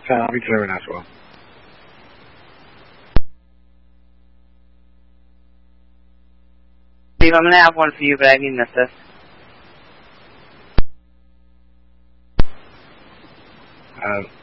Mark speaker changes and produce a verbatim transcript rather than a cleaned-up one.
Speaker 1: I'll be delivering as well.
Speaker 2: Steve, I'm going to have one for you, but I need an assist.
Speaker 1: Uh,